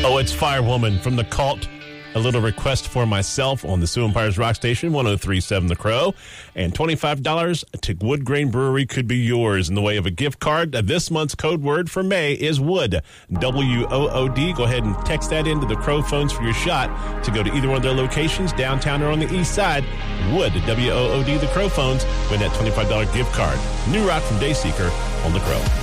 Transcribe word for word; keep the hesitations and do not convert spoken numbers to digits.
Oh, it's Firewoman from The Cult. A little request for myself on the Sioux Empires Rock Station, one oh three point seven The Crow. And twenty-five dollars to Wood Grain Brewery could be yours in the way of a gift card. This month's code word for May is Wood, W O O D. Go ahead and text that into the Crow phones for your shot to go to either one of their locations, downtown or on the east side. Wood, W O O D, the Crow phones. Win that twenty-five dollars gift card. New Rock from Dayseeker on The Crow.